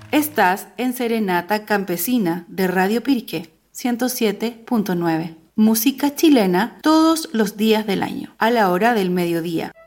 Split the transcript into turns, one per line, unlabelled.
Estás en Serenata Campesina de Radio Pirque 107.9. Música chilena todos los días del año, a la hora del mediodía.